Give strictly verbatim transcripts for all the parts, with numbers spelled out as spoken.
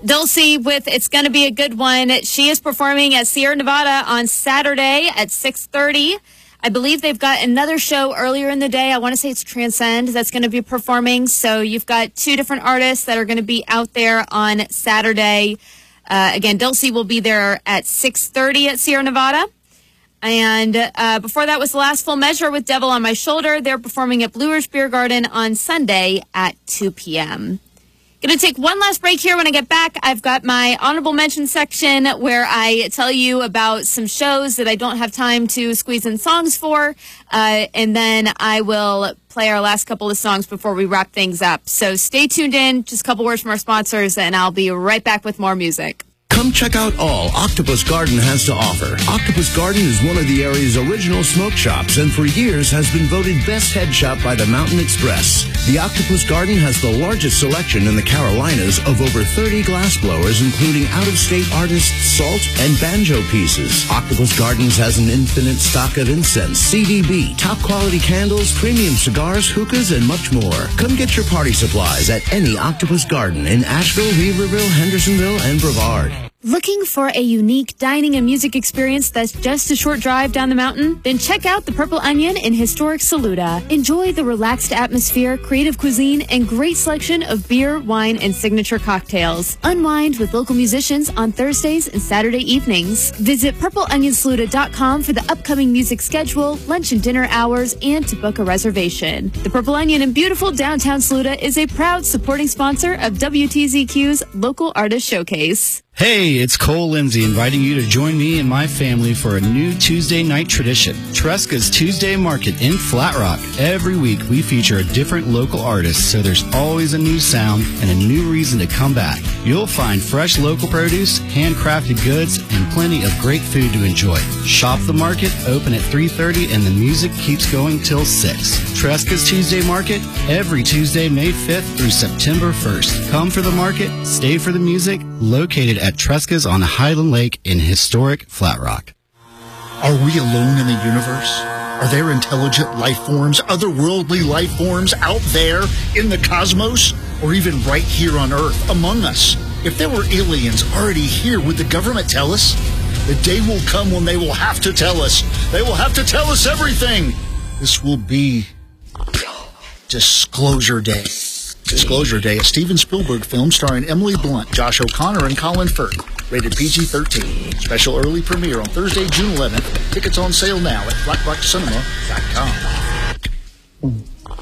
Dulcie with It's Gonna Be a Good One. She is performing at Sierra Nevada on Saturday at six thirty. I believe they've got another show earlier in the day. I want to say it's Transcend that's going to be performing. So you've got two different artists that are going to be out there on Saturday. Uh, again, Dulcie will be there at six thirty at Sierra Nevada. And uh, before that was The Last Full Measure with Devil on My Shoulder. They're performing at Blue Ridge Beer Garden on Sunday at two p.m. Going to take one last break here. When I get back, I've got my honorable mention section where I tell you about some shows that I don't have time to squeeze in songs for. Uh, and then I will play our last couple of songs before we wrap things up. So stay tuned in. Just a couple words from our sponsors, and I'll be right back with more music. Come check out all Octopus Garden has to offer. Octopus Garden is one of the area's original smoke shops and for years has been voted best head shop by the Mountain Express. The Octopus Garden has the largest selection in the Carolinas of over thirty glass blowers, including out-of-state artists' salt and banjo pieces. Octopus Gardens has an infinite stock of incense, C D B, top-quality candles, premium cigars, hookahs, and much more. Come get your party supplies at any Octopus Garden in Asheville, Weaverville, Hendersonville, and Brevard. Looking for a unique dining and music experience that's just a short drive down the mountain? Then check out the Purple Onion in historic Saluda. Enjoy the relaxed atmosphere, creative cuisine, and great selection of beer, wine, and signature cocktails. Unwind with local musicians on Thursdays and Saturday evenings. Visit purple onion saluda dot com for the upcoming music schedule, lunch and dinner hours, and to book a reservation. The Purple Onion in beautiful downtown Saluda is a proud supporting sponsor of W T Z Q's Local Artist Showcase. Hey, it's Cole Lindsay inviting you to join me and my family for a new Tuesday night tradition, Tresca's Tuesday Market in Flat Rock. Every week we feature a different local artist, so there's always a new sound and a new reason to come back. You'll find fresh local produce, handcrafted goods, and plenty of great food to enjoy. Shop the market, open at three thirty, and the music keeps going till six. Tresca's Tuesday Market, every Tuesday, May fifth through September first. Come for the market, stay for the music, located at Tresca's on Highland Lake in historic Flat Rock. Are we alone in the universe? Are there intelligent life forms, otherworldly life forms out there in the cosmos, or even right here on Earth among us? If there were aliens already here, would the government tell us? The day will come when they will have to tell us. They will have to tell us everything. This will be Disclosure Day. Disclosure Day, a Steven Spielberg film starring Emily Blunt, Josh O'Connor, and Colin Firth. Rated P G thirteen. Special early premiere on Thursday, June eleventh. Tickets on sale now at flat rock cinema dot com.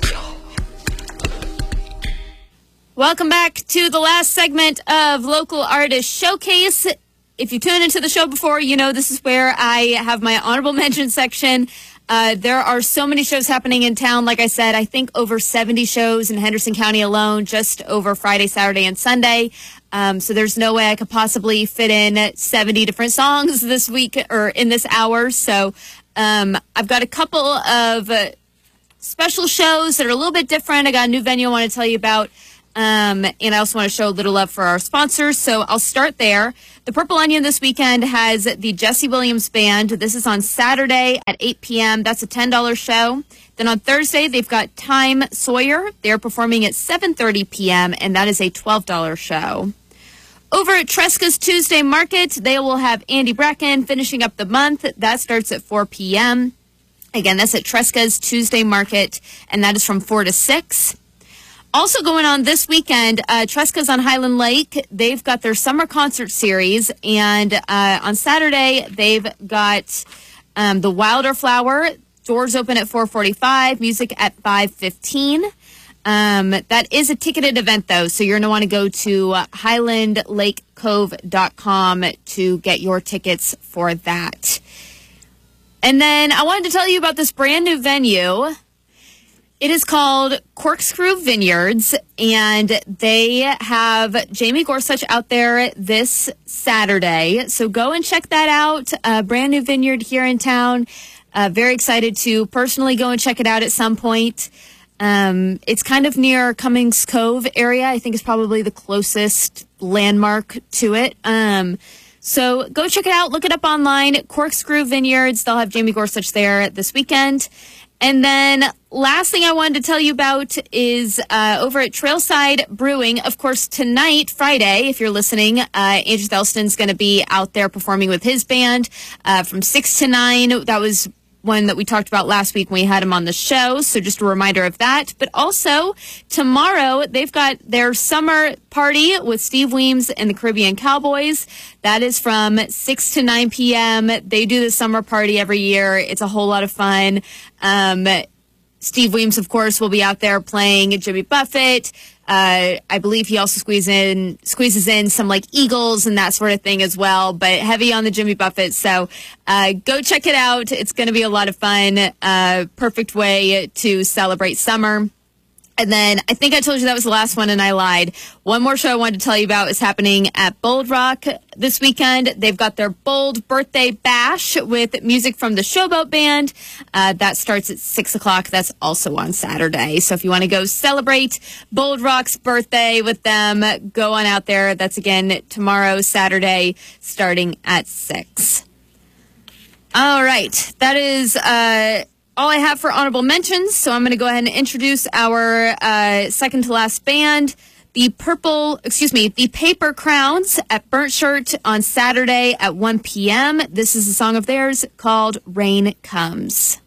Welcome back to the last segment of Local Artist Showcase. If you tuned into the show before, you know this is where I have my honorable mention section. Uh, there are so many shows happening in town. Like I said, I think over seventy shows in Henderson County alone, just over Friday, Saturday, and Sunday. Um, so there's no way I could possibly fit in seventy different songs this week or in this hour. So um, I've got a couple of uh, special shows that are a little bit different. I got a new venue I want to tell you about. Um, and I also want to show a little love for our sponsors. So I'll start there. The Purple Onion this weekend has the Jesse Williams Band. This is on Saturday at eight p.m. That's a ten dollars show. Then on Thursday, they've got Time Sawyer. They're performing at seven thirty p.m., and that is a twelve dollars show. Over at Tresca's Tuesday Market, they will have Andy Bracken finishing up the month. That starts at four p.m. Again, that's at Tresca's Tuesday Market, and that is from four to six. Also going on this weekend, uh, Tresca's on Highland Lake. They've got their summer concert series, and uh, on Saturday, they've got um, the Wilder Flower. Doors open at four forty-five, music at five fifteen. Um, that is a ticketed event, though, so you're going to want to go to uh, highland lake cove dot com to get your tickets for that. And then I wanted to tell you about this brand new venue. It is called Corkscrew Vineyards, and they have Jamie Gorsuch out there this Saturday. So go and check that out. A brand new vineyard here in town. Uh, very excited to personally go and check it out at some point. Um, it's kind of near Cummings Cove area. I think it's probably the closest landmark to it. Um, so go check it out. Look it up online. Corkscrew Vineyards. They'll have Jamie Gorsuch there this weekend. And then last thing I wanted to tell you about is uh, over at Trailside Brewing. Of course, tonight, Friday, if you're listening, uh, Andrew Thelston's going to be out there performing with his band uh, from six to nine. That was one that we talked about last week when we had him on the show. So just a reminder of that. But also, tomorrow, they've got their summer party with Steve Weems and the Caribbean Cowboys. That is from six to nine p.m. They do the summer party every year. It's a whole lot of fun. Um, Steve Weems, of course, will be out there playing Jimmy Buffett. Uh, I believe he also squeezes in, squeezes in some like Eagles and that sort of thing as well, but heavy on the Jimmy Buffett. So uh, go check it out. It's going to be a lot of fun. Uh, perfect way to celebrate summer. And then I think I told you that was the last one and I lied. One more show I wanted to tell you about is happening at Bold Rock this weekend. They've got their Bold Birthday Bash with music from the Showboat Band. Uh, that starts at six o'clock. That's also on Saturday. So if you want to go celebrate Bold Rock's birthday with them, go on out there. That's again tomorrow, Saturday, starting at six. All right. That is... Uh, all I have for honorable mentions, so I'm going to go ahead and introduce our uh, second to last band, the Purple, excuse me, the Paper Crowns at Burnt Shirt on Saturday at one p.m. This is a song of theirs called Rain Comes.